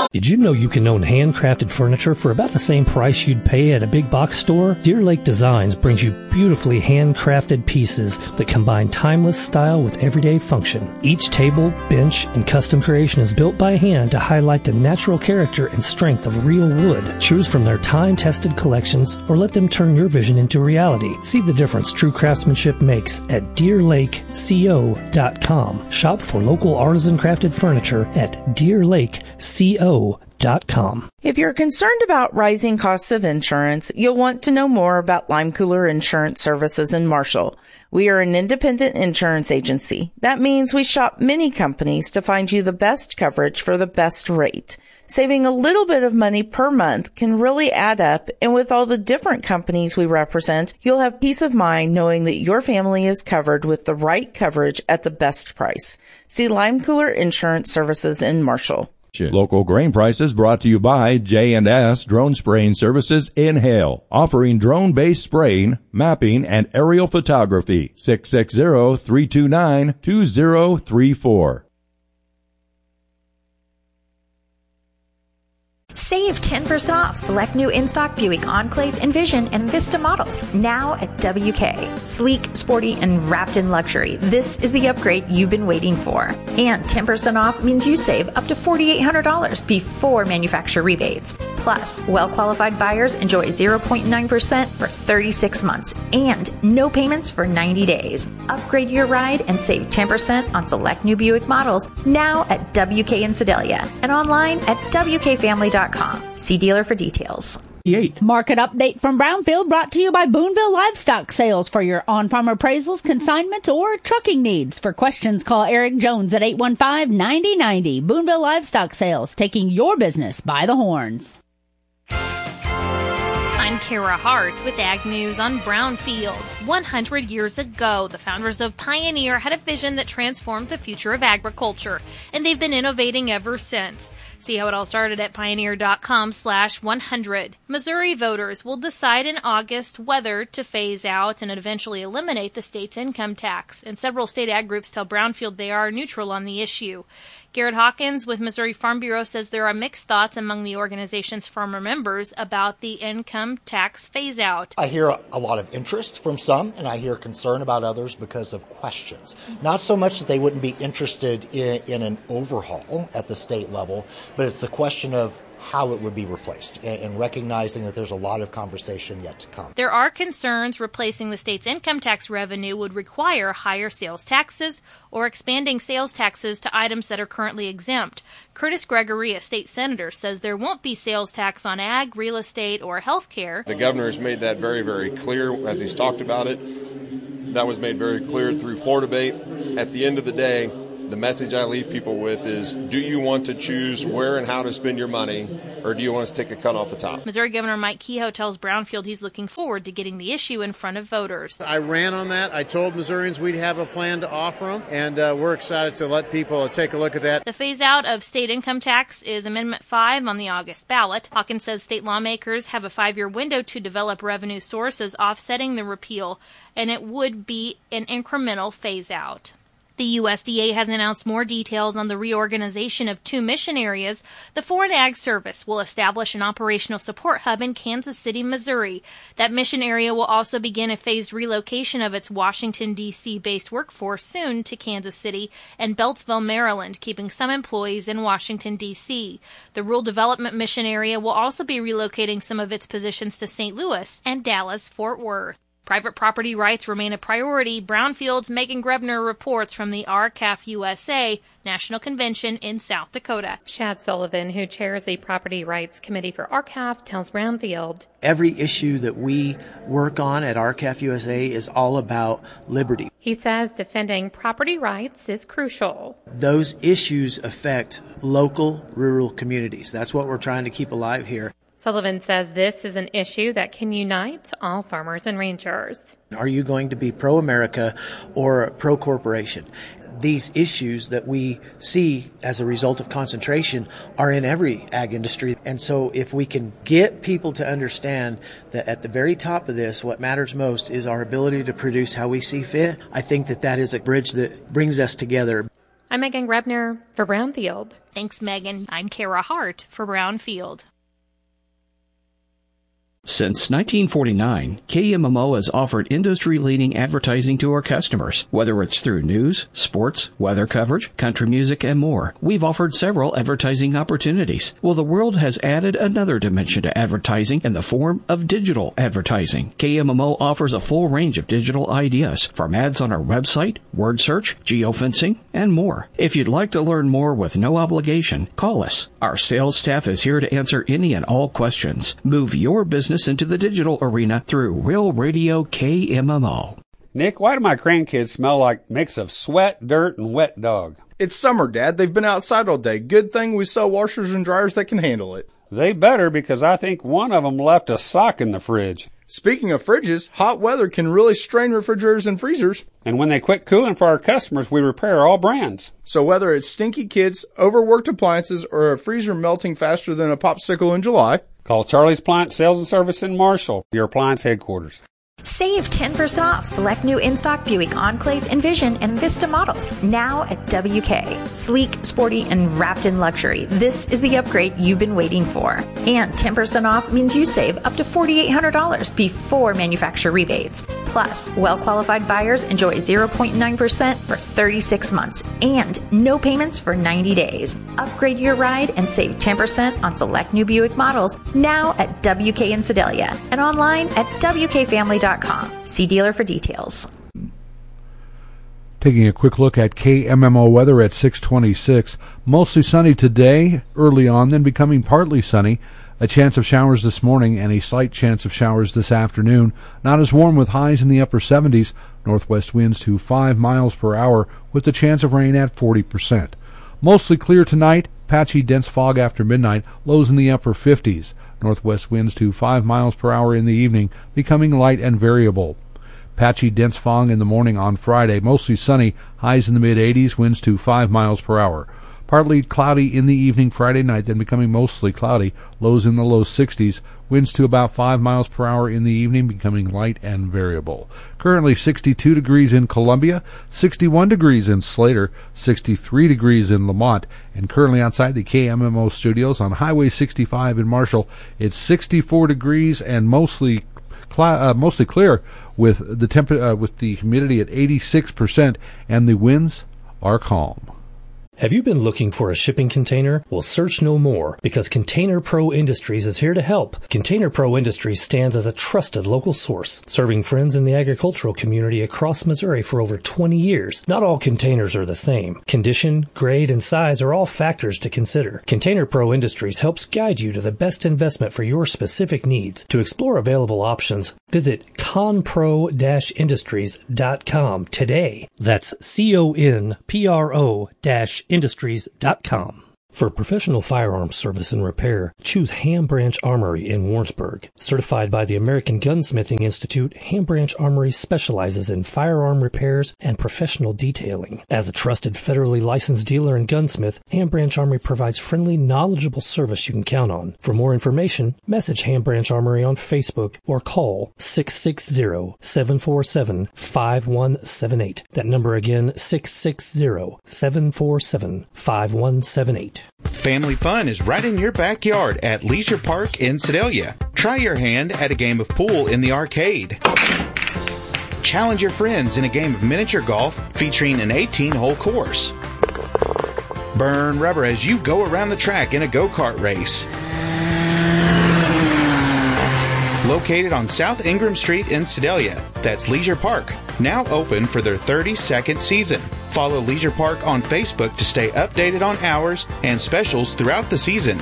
Did you know you can own handcrafted furniture for about the same price you'd pay at a big box store? Deer Lake Designs brings you beautifully handcrafted pieces that combine timeless style with everyday function. Each table, bench, and custom creation is built by hand to highlight the natural character and strength of real wood. Choose from their time-tested collections or let them turn your vision into reality. See the difference true craftsmanship makes at DeerLakeCO.com. Shop for local artisan crafted furniture at DeerLakeCO.com. If you're concerned about rising costs of insurance, you'll want to know more about Lime Cooler Insurance Services in Marshall. We are an independent insurance agency. That means we shop many companies to find you the best coverage for the best rate. Saving a little bit of money per month can really add up, and with all the different companies we represent, you'll have peace of mind knowing that your family is covered with the right coverage at the best price. See Lime Cooler Insurance Services in Marshall. Local grain prices brought to you by J&S Drone Spraying Services in Hale, offering drone-based spraying, mapping, and aerial photography. 660-329-2034. Save 10% off select new in-stock Buick Enclave, Envision, and Vista models now at WK. Sleek, sporty, and wrapped in luxury. This is the upgrade you've been waiting for. And 10% off means you save up to $4,800 before manufacturer rebates. Plus, well-qualified buyers enjoy 0.9% for 36 months and no payments for 90 days. Upgrade your ride and save 10% on select new Buick models now at WK in Sedalia and online at WKFamily.com. See dealer for details. Market update from Brownfield brought to you by Boonville Livestock Sales for your on-farm appraisals, consignments, or trucking needs. For questions, call Eric Jones at 815-9090. Boonville Livestock Sales, taking your business by the horns. I'm Kara Hart with Ag News on Brownfield. 100 years ago, the founders of Pioneer had a vision that transformed the future of agriculture, and they've been innovating ever since. See how it all started at pioneer.com/100. Missouri voters will decide in August whether to phase out and eventually eliminate the state's income tax, and several state ag groups tell Brownfield they are neutral on the issue. Garrett Hawkins with Missouri Farm Bureau says there are mixed thoughts among the organization's farmer members about the income tax phase-out. I hear a lot of interest from some, and I hear concern about others because of questions. Not so much that they wouldn't be interested in an overhaul at the state level, but it's the question of how it would be replaced, and recognizing that there's a lot of conversation yet to come. There are concerns replacing the state's income tax revenue would require higher sales taxes or expanding sales taxes to items that are currently exempt. Curtis Gregory, a state senator, says there won't be sales tax on ag, real estate, or health care. The governor has made that very, very clear as he's talked about it. That was made very clear through floor debate. At the end of the day, the message I leave people with is, do you want to choose where and how to spend your money, or do you want us to take a cut off the top? Missouri Governor Mike Kehoe tells Brownfield he's looking forward to getting the issue in front of voters. I ran on that. I told Missourians we'd have a plan to offer them, and we're excited to let people take a look at that. The phase-out of state income tax is Amendment 5 on the August ballot. Hawkins says state lawmakers have a 5-year window to develop revenue sources offsetting the repeal, and it would be an incremental phase-out. The USDA has announced more details on the reorganization of 2 mission areas. The Foreign Ag Service will establish an operational support hub in Kansas City, Missouri. That mission area will also begin a phased relocation of its Washington, D.C.-based workforce soon to Kansas City and Beltsville, Maryland, keeping some employees in Washington, D.C. The Rural Development Mission area will also be relocating some of its positions to St. Louis and Dallas-Fort Worth. Private property rights remain a priority. Brownfield's Megan Grebner reports from the RCAF USA National Convention in South Dakota. Shad Sullivan, who chairs the Property Rights Committee for RCAF, tells Brownfield. Every issue that we work on at RCAF USA is all about liberty. He says defending property rights is crucial. Those issues affect local rural communities. That's what we're trying to keep alive here. Sullivan says this is an issue that can unite all farmers and ranchers. Are you going to be pro-America or pro-corporation? These issues that we see as a result of concentration are in every ag industry. And so if we can get people to understand that at the very top of this, what matters most is our ability to produce how we see fit, I think that that is a bridge that brings us together. I'm Megan Grebner for Brownfield. Thanks, Megan. I'm Kara Hart for Brownfield. Since 1949, KMMO has offered industry-leading advertising to our customers. Whether it's through news, sports, weather coverage, country music, and more, we've offered several advertising opportunities. Well, the world has added another dimension to advertising in the form of digital advertising. KMMO offers a full range of digital ideas, from ads on our website, word search, geofencing, and more. If you'd like to learn more with no obligation, call us. Our sales staff is here to answer any and all questions. Move your business into the digital arena through Real Radio KMMO. Nick, why do my grandkids smell like a mix of sweat, dirt, and wet dog? It's summer, Dad. They've been outside all day. Good thing we sell washers and dryers that can handle it. They better, because I think one of them left a sock in the fridge. Speaking of fridges, hot weather can really strain refrigerators and freezers. And when they quit cooling for our customers, we repair all brands. So whether it's stinky kids, overworked appliances, or a freezer melting faster than a popsicle in July, call Charlie's Appliance Sales and Service in Marshall, your appliance headquarters. Save 10% off select new in-stock Buick Enclave, Envision, and Vista models now at WK. Sleek, sporty, and wrapped in luxury. This is the upgrade you've been waiting for. And 10% off means you save up to $4,800 before manufacturer rebates. Plus, well-qualified buyers enjoy 0.9% for 36 months and no payments for 90 days. Upgrade your ride and save 10% on select new Buick models now at WK in Sedalia and online at WKFamily.com. See dealer for details. Taking a quick look at KMMO weather at 6:26. Mostly sunny today, early on, then becoming partly sunny. A chance of showers this morning and a slight chance of showers this afternoon. Not as warm with highs in the upper 70s. Northwest winds to 5 miles per hour with the chance of rain at 40%. Mostly clear tonight. Patchy dense fog after midnight. Lows in the upper 50s. Northwest winds to 5 miles per hour in the evening, becoming light and variable. Patchy dense fog in the morning on Friday, mostly sunny, highs in the mid-80s, winds to 5 miles per hour. Partly cloudy in the evening Friday night, then becoming mostly cloudy, lows in the low 60s, winds to about 5 miles per hour in the evening, becoming light and variable. Currently 62 degrees in Columbia, 61 degrees in Slater, 63 degrees in Lamont, and currently outside the KMMO studios on Highway 65 in Marshall, it's 64 degrees and mostly clear with the humidity at 86%, and the winds are calm. Have you been looking for a shipping container? Well, search no more, because Container Pro Industries is here to help. Container Pro Industries stands as a trusted local source, serving friends in the agricultural community across Missouri for over 20 years. Not all containers are the same. Condition, grade, and size are all factors to consider. Container Pro Industries helps guide you to the best investment for your specific needs. To explore available options, visit conpro-industries.com today. That's CONPRO-industries.com. For professional firearms service and repair, choose Ham Branch Armory in Warrensburg. Certified by the American Gunsmithing Institute, Ham Branch Armory specializes in firearm repairs and professional detailing. As a trusted federally licensed dealer and gunsmith, Ham Branch Armory provides friendly, knowledgeable service you can count on. For more information, message Ham Branch Armory on Facebook or call 660-747-5178. That number again, 660-747-5178. Family fun is right in your backyard at Leisure Park in Sedalia. Try your hand at a game of pool in the arcade. Challenge your friends in a game of miniature golf featuring an 18-hole course. Burn rubber as you go around the track in a go-kart race. Located on South Ingram Street in Sedalia, that's Leisure Park, now open for their 32nd season. Follow Leisure Park on Facebook to stay updated on hours and specials throughout the season.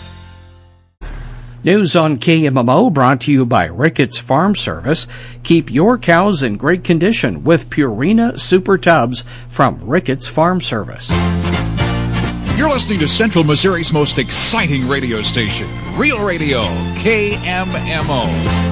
News on KMMO brought to you by Ricketts Farm Service. Keep your cows in great condition with Purina Super Tubs from Ricketts Farm Service. You're listening to Central Missouri's most exciting radio station, Real Radio, KMMO.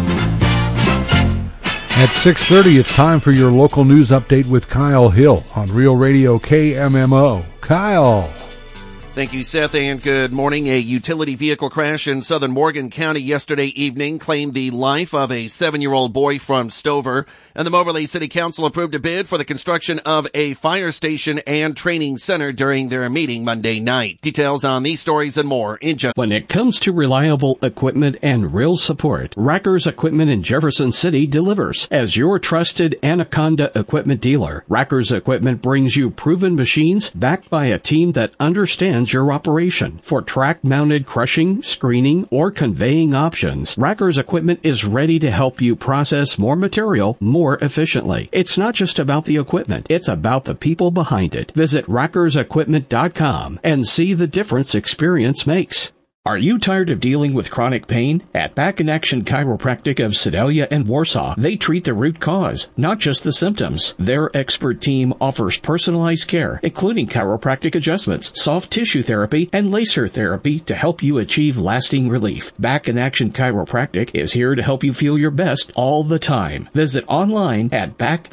At 6:30, it's time for your local news update with Kyle Hill on Real Radio KMMO. Kyle. Thank you, Seth, and good morning. A utility vehicle crash in southern Morgan County yesterday evening claimed the life of a 7-year-old boy from Stover, and the Moberly City Council approved a bid for the construction of a fire station and training center during their meeting Monday night. Details on these stories and more in just... When it comes to reliable equipment and real support, Rackers Equipment in Jefferson City delivers. As your trusted Anaconda equipment dealer, Rackers Equipment brings you proven machines backed by a team that understands your operation. For track-mounted crushing, screening, or conveying options, Rackers Equipment is ready to help you process more material more efficiently. It's not just about the equipment, it's about the people behind it. Visit rackersequipment.com and see the difference experience makes. Are you tired of dealing with chronic pain? At Back in Action Chiropractic of Sedalia and Warsaw, they treat the root cause, not just the symptoms. Their expert team offers personalized care, including chiropractic adjustments, soft tissue therapy, and laser therapy to help you achieve lasting relief. Back in Action Chiropractic is here to help you feel your best all the time. Visit online at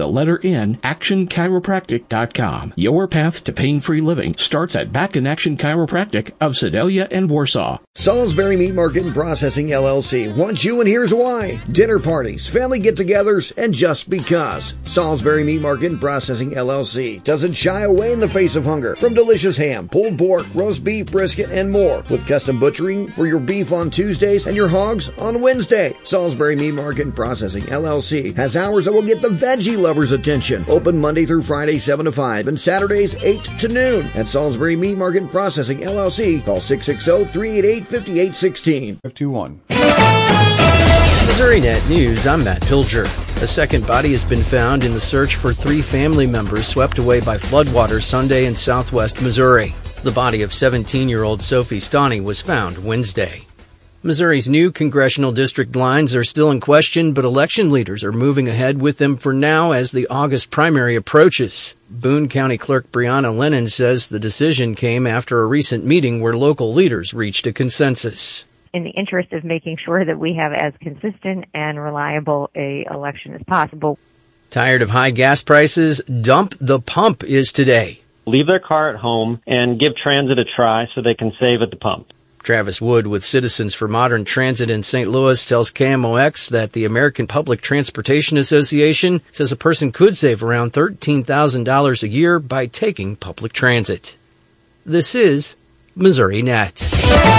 actionchiropractic.com. Your path to pain-free living starts at Back in Action Chiropractic of Sedalia and Warsaw. Salisbury Meat Market and Processing LLC wants you, and here's why. Dinner parties, family get-togethers, and just because. Salisbury Meat Market and Processing LLC doesn't shy away in the face of hunger. From delicious ham, pulled pork, roast beef, brisket, and more. With custom butchering for your beef on Tuesdays and your hogs on Wednesday. Salisbury Meat Market and Processing LLC has hours that will get the veggie lovers' attention. Open Monday through Friday 7 to 5 and Saturdays 8 to noon. At Salisbury Meat Market and Processing LLC, call 660-388-5816. 521. Missouri Net News, I'm Matt Pilger. A second body has been found in the search for 3 family members swept away by floodwaters Sunday in southwest Missouri. The body of 17-year-old Sophie Staney was found Wednesday. Missouri's new congressional district lines are still in question, but election leaders are moving ahead with them for now as the August primary approaches. Boone County Clerk Brianna Lennon says the decision came after a recent meeting where local leaders reached a consensus. In the interest of making sure that we have as consistent and reliable an election as possible. Tired of high gas prices? Dump the Pump is today. Leave their car at home and give transit a try so they can save at the pump. Travis Wood with Citizens for Modern Transit in St. Louis tells KMOX that the American Public Transportation Association says a person could save around $13,000 a year by taking public transit. This is Missouri Net.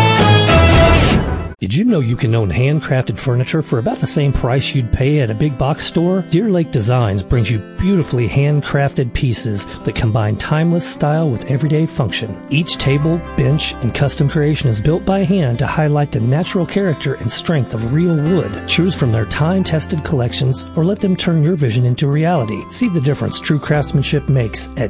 Did you know you can own handcrafted furniture for about the same price you'd pay at a big box store? Deer Lake Designs brings you beautifully handcrafted pieces that combine timeless style with everyday function. Each table, bench, and custom creation is built by hand to highlight the natural character and strength of real wood. Choose from their time-tested collections or let them turn your vision into reality. See the difference true craftsmanship makes at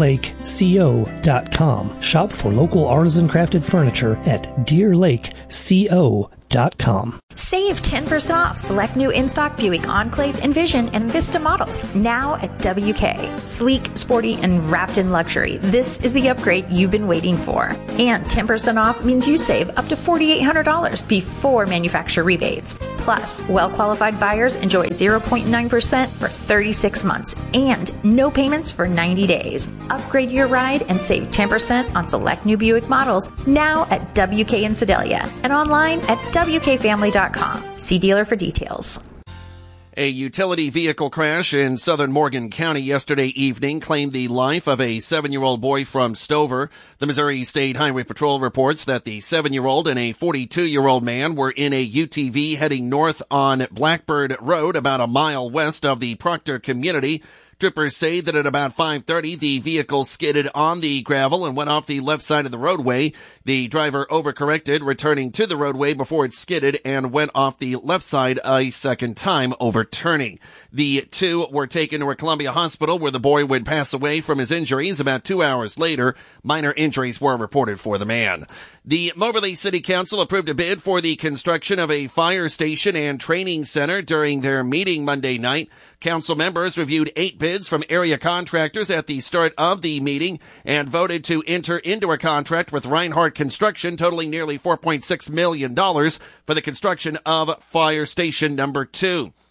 DeerLakeCO.com. Shop for local artisan crafted furniture at DeerLakeCO.com. Save 10% off select new in-stock Buick Enclave, Envision, and Vista models now at WK. Sleek, sporty, and wrapped in luxury. This is the upgrade you've been waiting for. And 10% off means you save up to $4,800 before manufacturer rebates. Plus, well-qualified buyers enjoy 0.9% for 36 months and no payments for 90 days. Upgrade your ride and save 10% on select new Buick models now at WK in Sedalia and online at WKFamily.com. See dealer for details. A utility vehicle crash in southern Morgan County yesterday evening claimed the life of a 7-year-old boy from Stover. The Missouri State Highway Patrol reports that the 7-year-old and a 42-year-old man were in a UTV heading north on Blackbird Road about a mile west of the Proctor community. Troopers say that at about 5:30, the vehicle skidded on the gravel and went off the left side of the roadway. The driver overcorrected, returning to the roadway before it skidded and went off the left side a second time, overturning. The two were taken to a Columbia hospital where the boy would pass away from his injuries about 2 hours later. Minor injuries were reported for the man. The Moberly City Council approved a bid for the construction of a fire station and training center during their meeting Monday night. Council members reviewed 8 bids from area contractors at the start of the meeting and voted to enter into a contract with Reinhardt Construction totaling nearly $4.6 million for the construction of Fire Station Number 2.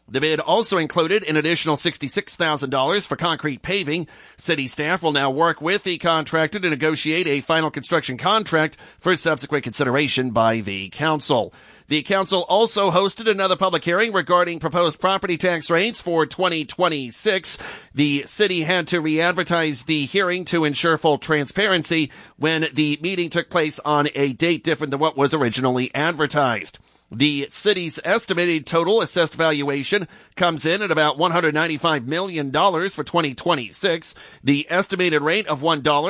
The bid also included an additional $66,000 for concrete paving. City staff will now work with the contractor to negotiate a final construction contract for subsequent consideration by the council. The council also hosted another public hearing regarding proposed property tax rates for 2026. The city had to re-advertise the hearing to ensure full transparency when the meeting took place on a date different than what was originally advertised. The city's estimated total assessed valuation comes in at about $195 million for 2026. The estimated rate of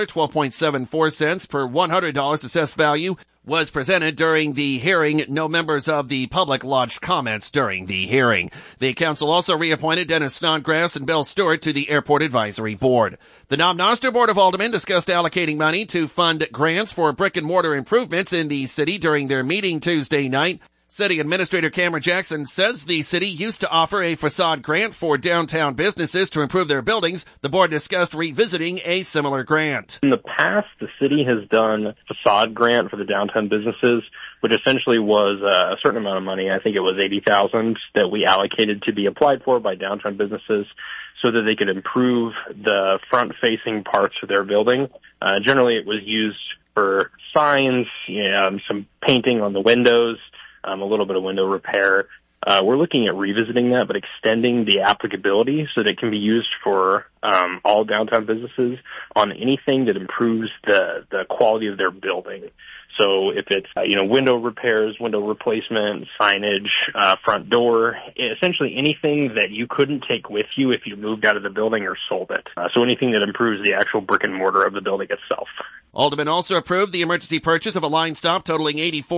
$1.12.74 per $100 assessed value was presented during the hearing. No members of the public lodged comments during the hearing. The council also reappointed Dennis Snodgrass and Bill Stewart to the Airport Advisory Board. The Knob-Noster Board of Aldermen discussed allocating money to fund grants for brick-and-mortar improvements in the city during their meeting Tuesday night. City Administrator Cameron Jackson says the city used to offer a facade grant for downtown businesses to improve their buildings. The board discussed revisiting a similar grant. In the past, the city has done a facade grant for the downtown businesses, which essentially was a certain amount of money. I think it was $80,000 that we allocated to be applied for by downtown businesses so that they could improve the front-facing parts of their building. Generally, it was used for signs, some painting on the windows, a little bit of window repair. We're looking at revisiting that, but extending the applicability so that it can be used for all downtown businesses on anything that improves the quality of their building. So if it's, window repairs, window replacement, signage, front door, essentially anything that you couldn't take with you if you moved out of the building or sold it. So anything that improves the actual brick and mortar of the building itself. Aldermen also approved the emergency purchase of a line stop totaling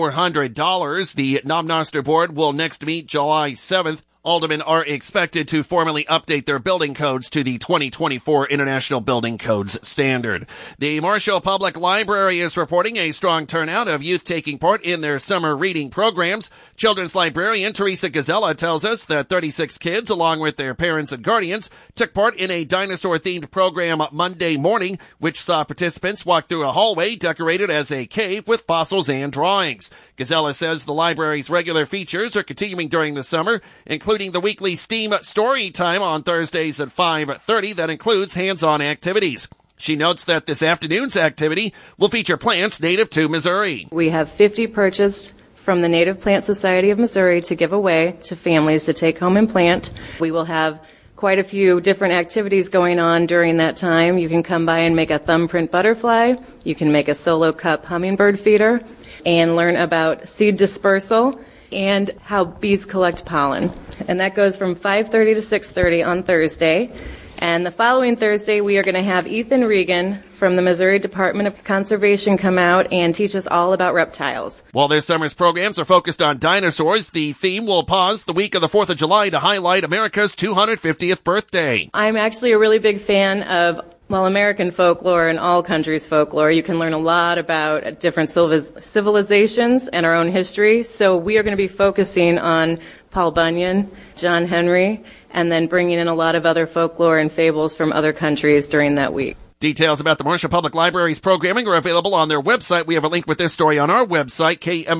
$8,400. The Knob-Noster Board will next meet July 7th. Aldermen are expected to formally update their building codes to the 2024 International Building Codes standard. The Marshall Public Library is reporting a strong turnout of youth taking part in their summer reading programs. Children's librarian Teresa Gazella tells us that 36 kids, along with their parents and guardians, took part in a dinosaur-themed program Monday morning, which saw participants walk through a hallway decorated as a cave with fossils and drawings. Gazella says the library's regular features are continuing during the summer, including the weekly STEAM story time on Thursdays at 5:30 that includes hands-on activities. She notes that this afternoon's activity will feature plants native to Missouri. We have 50 purchased from the Native Plant Society of Missouri to give away to families to take home and plant. We will have quite a few different activities going on during that time. You can come by and make a thumbprint butterfly. You can make a solo cup hummingbird feeder and learn about seed dispersal and how bees collect pollen. And that goes from 5:30 to 6:30 on Thursday. And the following Thursday, we are going to have Ethan Regan from the Missouri Department of Conservation come out and teach us all about reptiles. While their summer's programs are focused on dinosaurs, the theme will pause the week of the 4th of July to highlight America's 250th birthday. I'm actually a really big fan of American folklore and all countries' folklore. You can learn a lot about different civilizations and our own history. So we are going to be focusing on Paul Bunyan, John Henry, and then bringing in a lot of other folklore and fables from other countries during that week. Details about the Marshall Public Library's programming are available on their website. We have a link with this story on our website,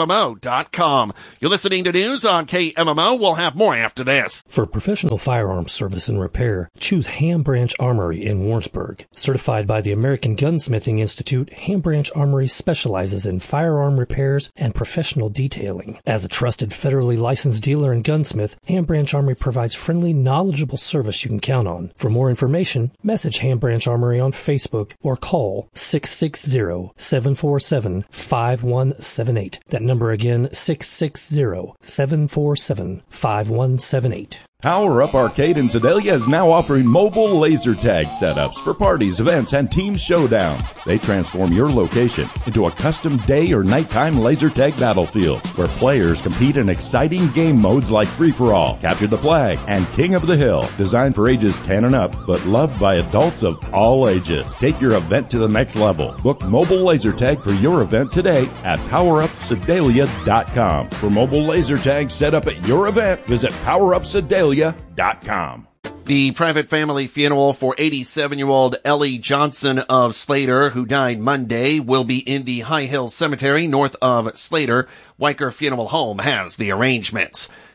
KMMO.com. You're listening to news on KMMO. We'll have more after this. For professional firearms service and repair, choose Ham Branch Armory in Warrensburg. Certified by the American Gunsmithing Institute, Ham Branch Armory specializes in firearm repairs and professional detailing. As a trusted federally licensed dealer and gunsmith, Ham Branch Armory provides friendly, knowledgeable service you can count on. For more information, message Ham Branch Armory on Facebook or call 660-747-5178. That number again, 660-747-5178. Power Up Arcade in Sedalia is now offering mobile laser tag setups for parties, events, and team showdowns. They transform your location into a custom day or nighttime laser tag battlefield where players compete in exciting game modes like Free-for-All, Capture the Flag, and King of the Hill. Designed for ages 10 and up, but loved by adults of all ages. Take your event to the next level. Book mobile laser tag for your event today at PowerUpSedalia.com. For mobile laser tags set up at your event, visit PowerUpSedalia.com. The private family funeral for 87-year-old Ellie Johnson of Slater, who died Monday, will be in the High Hill Cemetery north of Slater. Weicker Funeral Home has the arrangements.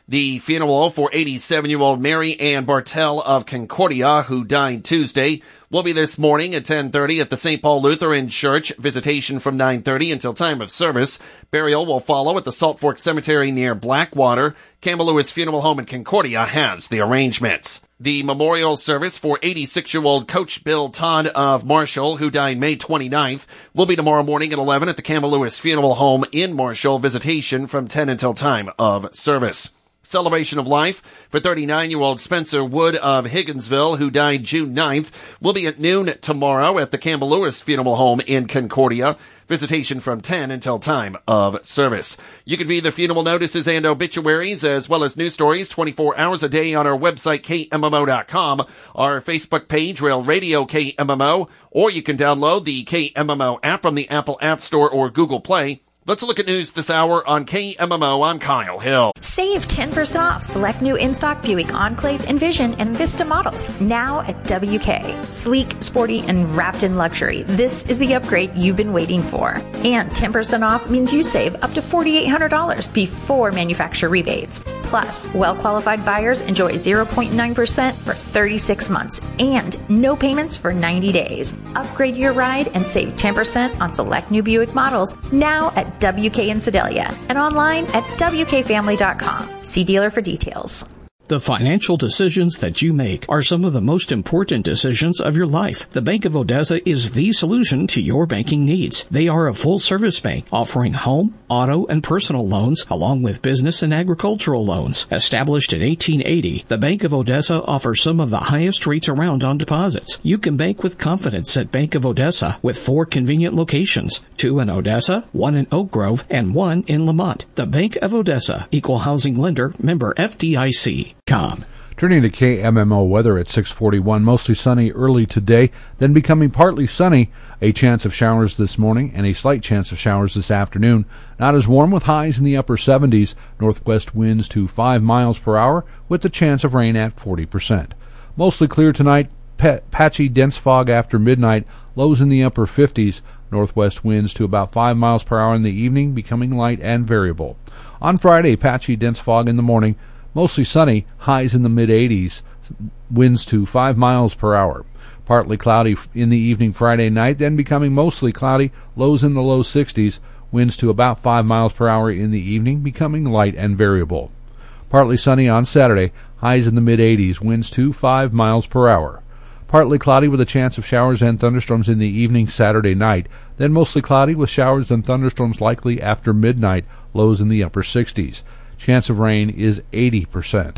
The funeral for 87-year-old Mary Ann Bartell of Concordia, who died Tuesday, will be this morning at 10:30 at the St. Paul Lutheran Church. Visitation from 9:30 until time of service. Burial will follow at the Salt Fork Cemetery near Blackwater. Campbell Lewis Funeral Home in Concordia has the arrangements. The memorial service for 86-year-old Coach Bill Todd of Marshall, who died May 29th, will be tomorrow morning at 11 at the Campbell Lewis Funeral Home in Marshall. Visitation from 10 until time of service. Celebration of life for 39-year-old Spencer Wood of Higginsville, who died June 9th, will be at noon tomorrow at the Campbell Lewis Funeral Home in Concordia. Visitation from 10 until time of service. You can view the funeral notices and obituaries as well as news stories 24 hours a day on our website, KMMO.com, our Facebook page, Rail Radio KMMO, or you can download the KMMO app from the Apple App Store or Google Play. Let's look at news this hour on KMMO. I'm Kyle Hill. Save 10% off select new in-stock Buick Enclave, Envision, and Vista models now at WK. Sleek, sporty, and wrapped in luxury. This is the upgrade you've been waiting for. And 10% off means you save up to $4,800 before manufacturer rebates. Plus, well-qualified buyers enjoy 0.9% for 36 months and no payments for 90 days. Upgrade your ride and save 10% on select new Buick models now at WK in Sedalia and online at WKFamily.com. See dealer for details. The financial decisions that you make are some of the most important decisions of your life. The Bank of Odessa is the solution to your banking needs. They are a full-service bank offering home, auto, and personal loans along with business and agricultural loans. Established in 1880, the Bank of Odessa offers some of the highest rates around on deposits. You can bank with confidence at Bank of Odessa with 4 convenient locations, 2 in Odessa, 1 in Oak Grove, and 1 in Lamont. The Bank of Odessa, Equal Housing Lender, member FDIC. Turning to KMMO weather at 6:41, mostly sunny early today, then becoming partly sunny. A chance of showers this morning and a slight chance of showers this afternoon. Not as warm with highs in the upper 70s. Northwest winds to 5 miles per hour with the chance of rain at 40%. Mostly clear tonight. Patchy dense fog after midnight. Lows in the upper 50s. Northwest winds to about 5 miles per hour in the evening, becoming light and variable. On Friday, patchy dense fog in the morning. Mostly sunny, highs in the mid-80s, winds to 5 miles per hour. Partly cloudy in the evening Friday night, then becoming mostly cloudy, lows in the low 60s, winds to about 5 miles per hour in the evening, becoming light and variable. Partly sunny on Saturday, highs in the mid-80s, winds to 5 miles per hour. Partly cloudy with a chance of showers and thunderstorms in the evening Saturday night, then mostly cloudy with showers and thunderstorms likely after midnight, lows in the upper 60s. Chance of rain is 80%.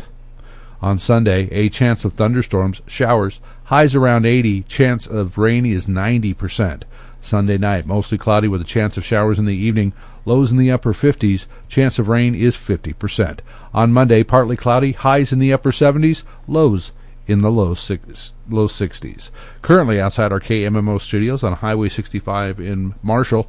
On Sunday, a chance of thunderstorms, showers, highs around 80, chance of rain is 90%. Sunday night, mostly cloudy with a chance of showers in the evening, lows in the upper 50s, chance of rain is 50%. On Monday, partly cloudy, highs in the upper 70s, lows in the low 60s. Currently outside our KMMO studios on Highway 65 in Marshall,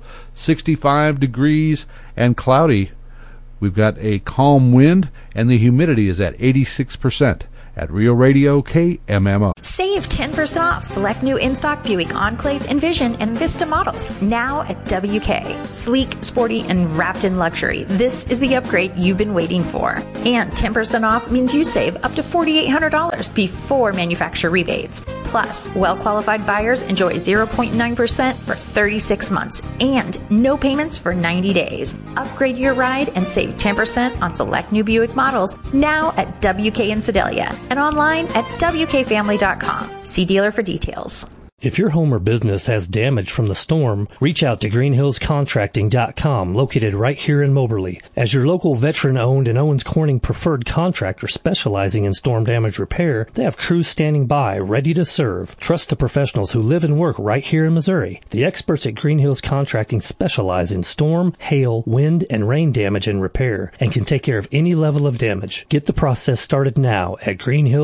65 degrees and cloudy. We've got a calm wind, and the humidity is at 86% at Real Radio KMMO. Save 10% off select new in-stock Buick Enclave, Envision, and Vista models now at WK. Sleek, sporty, and wrapped in luxury. This is the upgrade you've been waiting for. And 10% off means you save up to $4,800 before manufacturer rebates. Plus, well-qualified buyers enjoy 0.9% for 36 months and no payments for 90 days. Upgrade your ride and save 10% on select new Buick models now at WK in Sedalia and online at WKFamily.com. See dealer for details. If your home or business has damage from the storm, reach out to greenhillscontracting.com, located right here in Moberly. As your local veteran-owned and Owens Corning preferred contractor specializing in storm damage repair, they have crews standing by, ready to serve. Trust the professionals who live and work right here in Missouri. The experts at Green Hills Contracting specialize in storm, hail, wind, and rain damage and repair, and can take care of any level of damage. Get the process started now at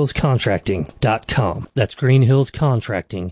greenhillscontracting.com. That's greenhillscontracting.com.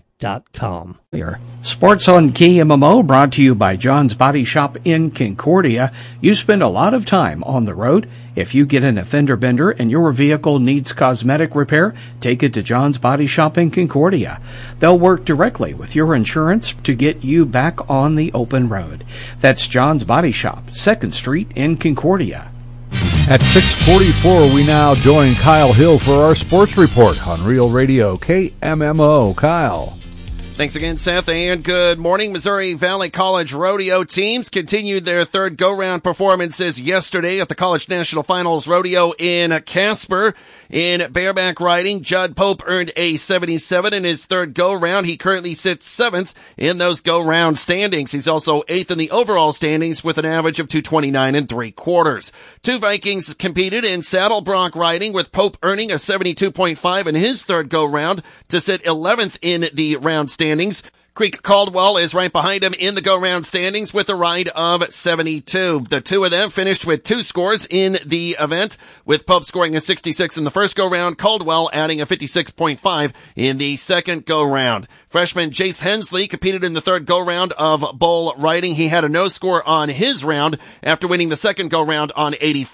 Sports on KMMO brought to you by John's Body Shop in Concordia. You spend a lot of time on the road. If you get in a fender bender and your vehicle needs cosmetic repair, take it to John's Body Shop in Concordia. They'll work directly with your insurance to get you back on the open road. That's John's Body Shop, 2nd Street in Concordia. At 6:44, we now join Kyle Hill for our sports report on Real Radio KMMO. Kyle. Thanks again, Seth, and good morning. Missouri Valley College Rodeo teams continued their third go-round performances yesterday at the College National Finals Rodeo in Casper. In bareback riding, Judd Pope earned a 77 in his third go-round. He currently sits 7th in those go-round standings. He's also 8th in the overall standings with an average of 229 3/4. Two Vikings competed in saddle bronc riding, with Pope earning a 72.5 in his third go-round to sit 11th in the round standings. Creek Caldwell is right behind him in the go-round standings with a ride of 72. The two of them finished with 2 scores in the event, with Pope scoring a 66 in the first go-round, Caldwell adding a 56.5 in the second go-round. Freshman Jace Hensley competed in the third go-round of bull riding. He had a no score on his round after winning the second go-round on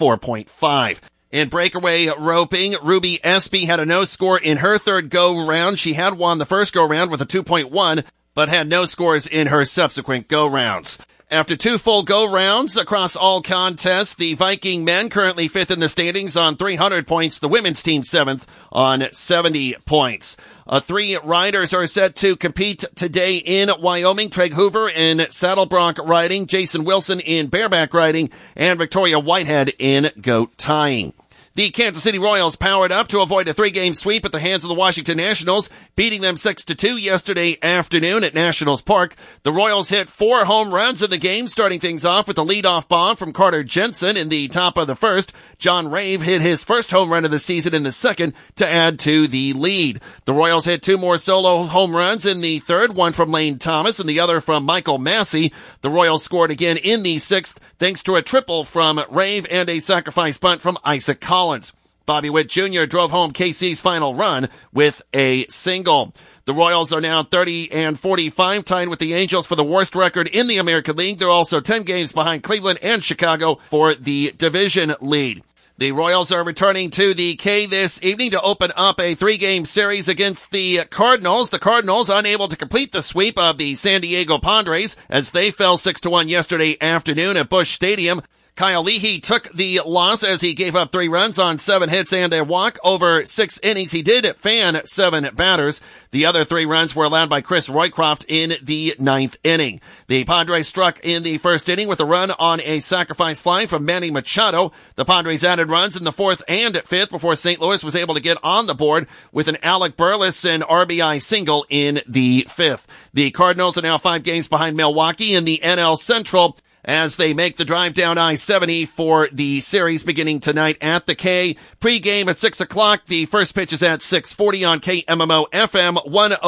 84.5. In breakaway roping, Ruby Espy had a no score in her third go-round. She had won the first go-round with a 2.1, but had no scores in her subsequent go-rounds. After 2 full go-rounds across all contests, the Viking men currently 5th in the standings on 300 points. The women's team 7th on 70 points. 3 riders are set to compete today in Wyoming. Treg Hoover in saddle bronc riding, Jason Wilson in bareback riding, and Victoria Whitehead in goat tying. The Kansas City Royals powered up to avoid a 3-game sweep at the hands of the Washington Nationals, beating them 6-2 yesterday afternoon at Nationals Park. The Royals hit 4 home runs in the game, starting things off with a leadoff bomb from Carter Jensen in the top of the first. John Rave hit his first home run of the season in the second to add to the lead. The Royals hit 2 more solo home runs in the third, one from Lane Thomas and the other from Michael Massey. The Royals scored again in the sixth thanks to a triple from Rave and a sacrifice bunt from Isaac Collins. Bobby Witt Jr. drove home KC's final run with a single. The Royals are now 30-45, tied with the Angels for the worst record in the American League. They're also 10 games behind Cleveland and Chicago for the division lead. The Royals are returning to the K this evening to open up a 3-game series against the Cardinals. The Cardinals unable to complete the sweep of the San Diego Padres as they fell 6-1 yesterday afternoon at Busch Stadium. Kyle Leahy took the loss as he gave up 3 runs on 7 hits and a walk over 6 innings. He did fan 7 batters. The other 3 runs were allowed by Chris Roycroft in the 9th inning. The Padres struck in the first inning with a run on a sacrifice fly from Manny Machado. The Padres added runs in the 4th and 5th before St. Louis was able to get on the board with an Alec Burleson RBI single in the 5th. The Cardinals are now 5 games behind Milwaukee in the NL Central as they make the drive down I-70 for the series beginning tonight at the K. Pre-game at 6 o'clock. The first pitch is at 6:40 on KMMO FM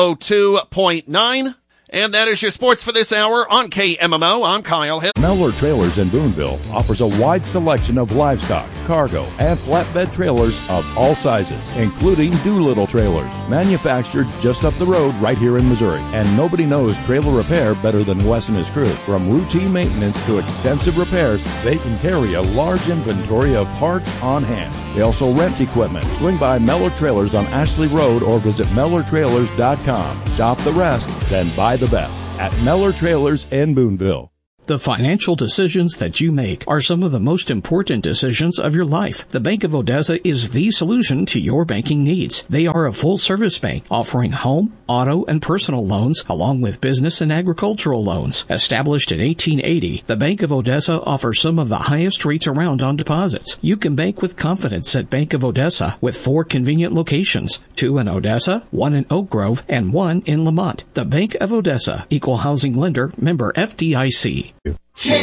102.9. And that is your sports for this hour on KMMO. I'm Kyle Hill. Mellor Trailers in Boonville offers a wide selection of livestock, cargo, and flatbed trailers of all sizes, including Doolittle trailers, manufactured just up the road right here in Missouri. And nobody knows trailer repair better than Wes and his crew. From routine maintenance to extensive repairs, they can carry a large inventory of parts on hand. They also rent equipment. Swing by Mellor Trailers on Ashley Road or visit MellerTrailers.com. Shop the rest, then buy the best at Mellor Trailers in Boonville. The financial decisions that you make are some of the most important decisions of your life. The Bank of Odessa is the solution to your banking needs. They are a full-service bank offering home, auto, and personal loans along with business and agricultural loans. Established in 1880, the Bank of Odessa offers some of the highest rates around on deposits. You can bank with confidence at Bank of Odessa with 4 convenient locations, 2 in Odessa, 1 in Oak Grove, and 1 in Lamont. The Bank of Odessa, Equal Housing Lender, member FDIC.